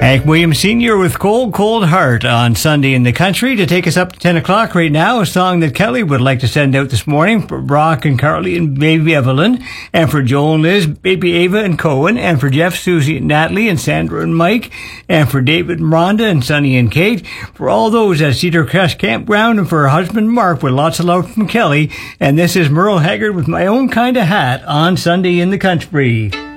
Hank Williams Sr. with Cold, Cold Heart on Sunday in the Country. To take us up to 10 o'clock right now, a song that Kelly would like to send out this morning for Brock and Carly and baby Evelyn, and for Joel and Liz, baby Ava and Cohen, and for Jeff, Susie and Natalie, and Sandra and Mike, and for David and Rhonda and Sonny and Kate, for all those at Cedar Crest Campground, and for her husband Mark with lots of love from Kelly. And this is Merle Haggard with My Own Kind of Hat on Sunday in the Country.